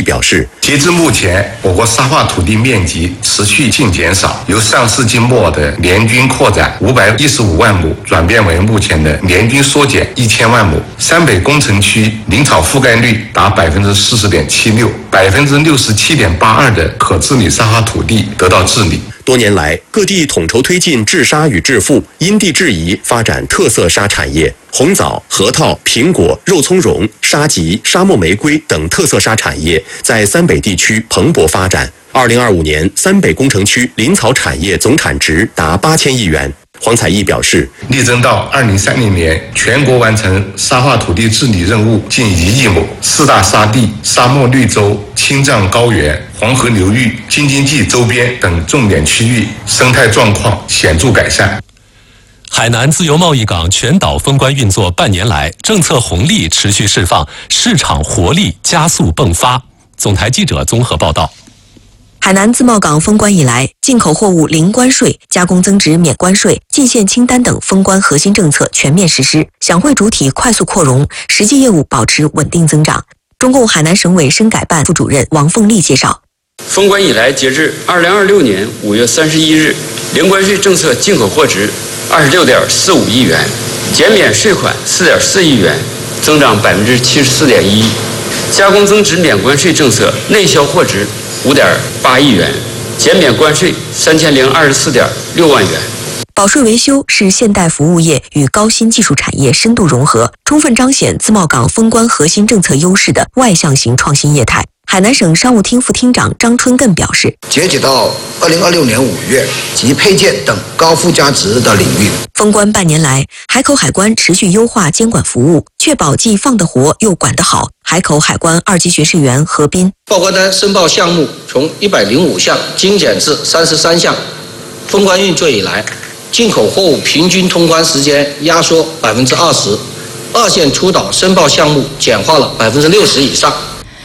表示， 截至目前，我国沙化土地面积持续性减少，由上世纪末的年均扩展515万亩转变为目前的年均缩减1000万亩。三北工程区林草覆盖率达40.76%，67.82%的可治理沙化土地得到治理。 多年来，各地统筹推进治沙与治复，因地制宜发展特色沙产业。红枣、核桃、苹果、肉苁蓉、沙棘、沙漠玫瑰等特色沙产业在三北地区蓬勃发展。2025年，三北工程区林草产业总产值达8000亿元。黄彩毅表示， 力争到2030年，全国完成沙化土地治理任务近1亿亩，四大沙地、沙漠绿洲、青藏高原、黄河流域、京津冀周边等重点区域生态状况显著改善。 海南自由贸易港全岛封关运作半年来，政策红利持续释放，市场活力加速迸发。总台记者综合报道。 海南自贸港封关以来，进口货物零关税、加工增值免关税、进线清单等封关核心政策全面实施，享会主体快速扩容，实际业务保持稳定增长。中共海南省委深改办副主任王凤丽介绍， 封关以来，截至2026年5月31日，零关税政策进口货值26.45亿元，减免税款4.4亿元，增长74.1%。加工增值免关税政策内销货值5.8亿元，减免关税3024.6万元。 保税维修是现代服务业与高新技术产业深度融合，充分彰显自贸港封关核心政策优势的外向型创新业态。海南省商务厅副厅长张春艮表示， 截止到2026年5月，及配件等高附加值的领域， 封关半年来，海口海关持续优化监管服务，确保既放得活又管得好。海口海关2级巡视员何斌， 报关单申报项目从105项精简至33项。封关运作以来，进口货物平均通关时间压缩20%，二线出岛申报项目简化了60%以上。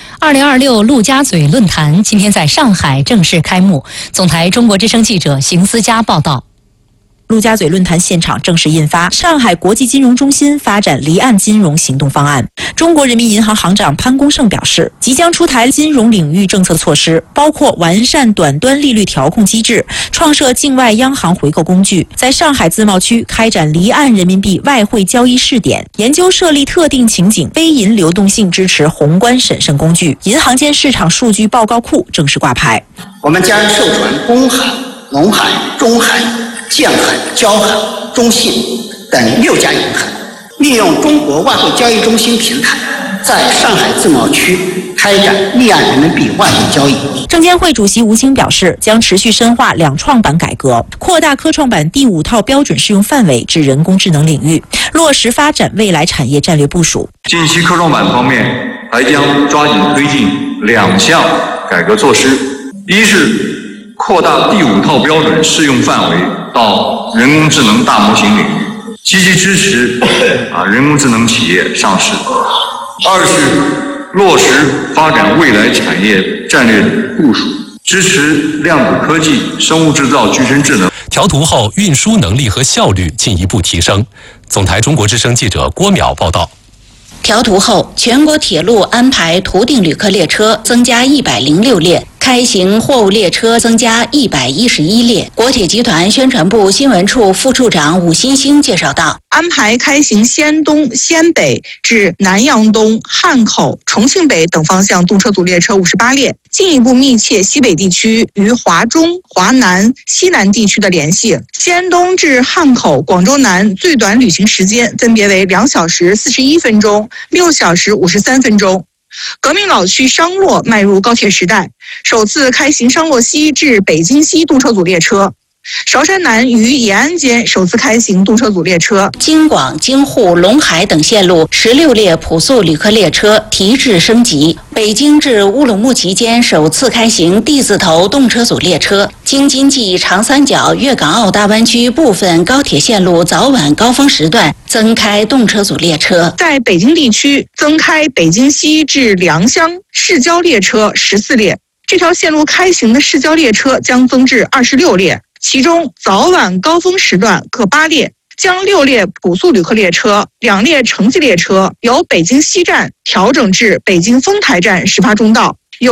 2026陆家嘴论坛今天在上海正式开幕。总台中国之声记者邢思佳报道。 陆家嘴论坛现场正式印发《上海国际金融中心发展离岸金融行动方案》。中国人民银行行长潘功胜表示，即将出台金融领域政策措施，包括完善短端利率调控机制，创设境外央行回购工具，在上海自贸区开展离岸人民币外汇交易试点，研究设立特定情景非银流动性支持宏观审慎工具。银行间市场数据报告库正式挂牌。 我们将授权公海、农海、中海、建海、交海、中信等6家银行，利用中国外汇交易中心平台，在上海自贸区开展离岸人民币外汇交易。 证监会主席吴清表示，将持续深化两创板改革，扩大科创板第5套标准适用范围至人工智能领域，落实发展未来产业战略部署。 近期科创板方面，还将抓紧推进2项改革措施，一是扩大第5套标准适用范围到人工智能大模型领域，积极支持人工智能企业上市；二是落实发展未来产业战略部署，支持量子科技、生物制造、具身智能。 调图后，运输能力和效率进一步提升。总台中国之声记者郭淼报道。 调图后，全国铁路安排图定旅客列车增加106列，开行货物列车增加111列。国铁集团宣传部新闻处副处长武新兴介绍道， 安排开行西安东、西安北至南阳东、汉口、重庆北等方向动车组列车58列，进一步密切西北地区与华中、华南、西南地区的联系。西安东至汉口、广州南最短旅行时间分别为2小时41分钟、6小时53分钟。革命老区商洛迈入高铁时代，首次开行商洛西至北京西动车组列车。韶山南与延安间首次开行动车组列车。 京广、京沪、陇海等线路16列普速旅客列车提质升级。北京至乌鲁木齐间首次开行 D 字头动车组列车。京津冀、长三角、粤港澳大湾区部分高铁线路早晚高峰时段增开动车组列车。 在北京地区增开北京西至良乡市郊列车14列，这条线路开行的市郊列车将增至26列。其中早晚高峰时段各8列，将6列普速旅客列车、2列城际列车由北京西站调整至北京丰台站始发终到。